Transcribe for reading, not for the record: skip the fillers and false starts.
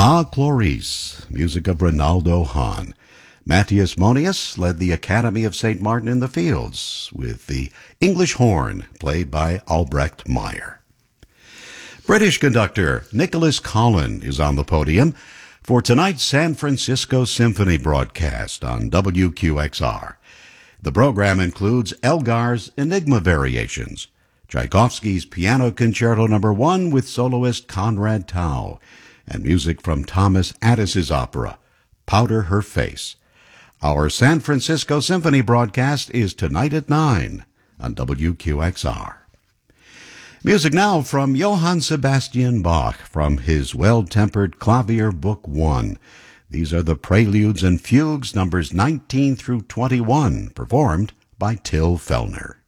Ah, Clarice, music of Ronaldo Hahn. Matthias Monius led the Academy of St. Martin in the Fields with the English horn played by Albrecht Meyer. British conductor Nicholas Collin is on the podium for tonight's San Francisco Symphony broadcast on WQXR. The program includes Elgar's Enigma Variations, Tchaikovsky's Piano Concerto No. 1 with soloist Conrad Tao, and music from Thomas Addis's opera, Powder Her Face. Our San Francisco Symphony broadcast is tonight at 9 on WQXR. Music now from Johann Sebastian Bach from his Well-Tempered Clavier Book 1. These are the Preludes and Fugues, numbers 19 through 21, performed by Till Fellner.